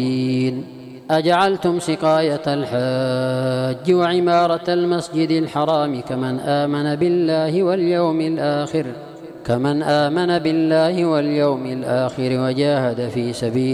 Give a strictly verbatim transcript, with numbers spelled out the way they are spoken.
أجعلتم سقاية الحاج وعمارة المسجد الحرام كمن آمن بالله واليوم الآخر كمن آمن بالله واليوم الآخر وجاهد في سبيل